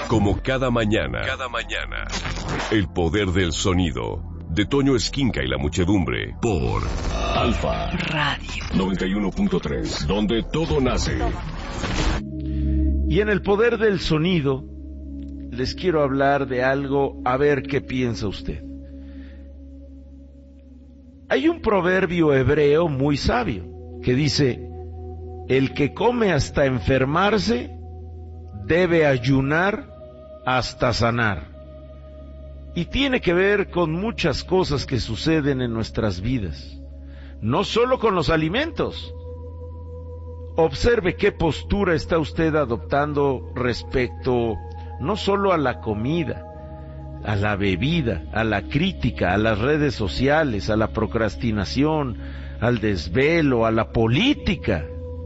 Como cada mañana, el poder del sonido, de Toño Esquinca y la muchedumbre, por Alfa Radio 91.3, donde todo nace. Y en el poder del sonido, les quiero hablar de algo, a ver qué piensa usted. Hay un proverbio hebreo muy sabio que dice: el que come hasta enfermarse debe ayunar hasta sanar. Y tiene que ver con muchas cosas que suceden en nuestras vidas, no solo con los alimentos. Observe qué postura está usted adoptando respecto no solo a la comida, a la bebida, a la crítica, a las redes sociales, a la procrastinación, al desvelo, a la política.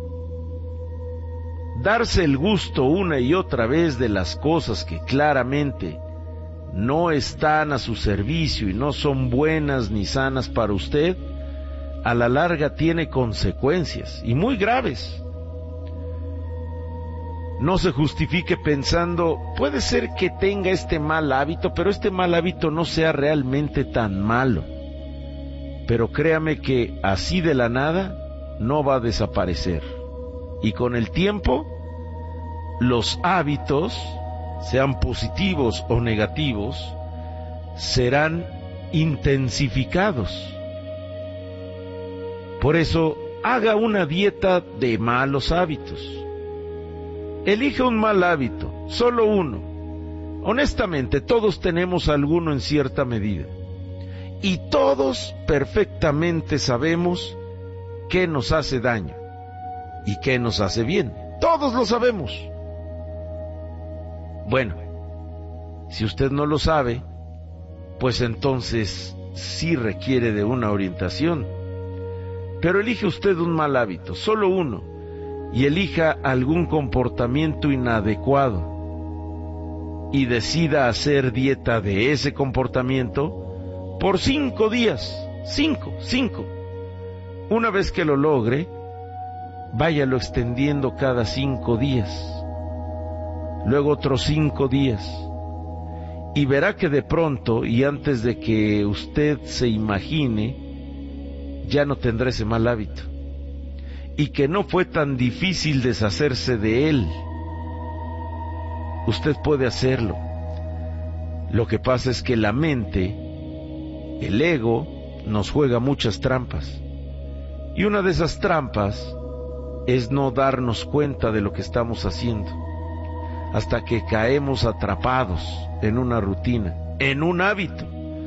Darse el gusto una y otra vez de las cosas que claramente no están a su servicio y no son buenas ni sanas para usted, a la larga tiene consecuencias, y muy graves. No se justifique pensando, puede ser que tenga este mal hábito, pero este mal hábito no sea realmente tan malo. Pero créame que así de la nada no va a desaparecer. Y con el tiempo, los hábitos, sean positivos o negativos, serán intensificados. Por eso, haga una dieta de malos hábitos. Elige un mal hábito, solo uno. Honestamente, todos tenemos alguno en cierta medida. Y todos perfectamente sabemos qué nos hace daño y qué nos hace bien. Todos lo sabemos. Bueno, si usted no lo sabe, pues entonces sí requiere de una orientación. Pero elige usted un mal hábito, solo uno, y elija algún comportamiento inadecuado y decida hacer dieta de ese comportamiento por 5 días. 5. Una vez que lo logre, váyalo extendiendo cada 5 días, luego otros 5 días, y verá que de pronto, y antes de que usted se imagine, ya no tendrá ese mal hábito, y que no fue tan difícil deshacerse de él. Usted puede hacerlo. Lo que pasa es que la mente, el ego, nos juega muchas trampas, y una de esas trampas es no darnos cuenta de lo que estamos haciendo, hasta que caemos atrapados en una rutina, en un hábito.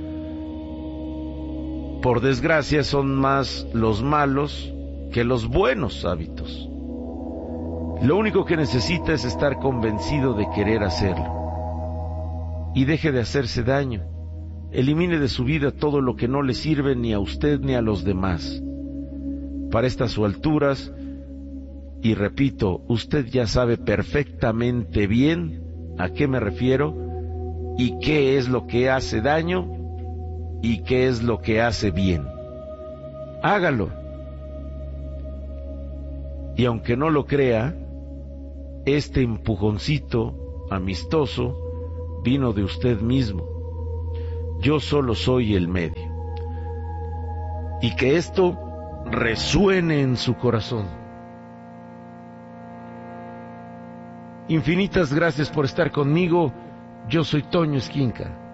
Por desgracia, son más los malos que los buenos hábitos. Lo único que necesita es estar convencido de querer hacerlo. Y deje de hacerse daño. Elimine de su vida todo lo que no le sirve ni a usted ni a los demás. Para estas alturas, y repito, usted ya sabe perfectamente bien a qué me refiero y qué es lo que hace daño y qué es lo que hace bien. Hágalo. Y aunque no lo crea, este empujoncito amistoso vino de usted mismo. Yo solo soy el medio. Y que esto resuene en su corazón. Infinitas gracias por estar conmigo. Yo soy Toño Esquinca.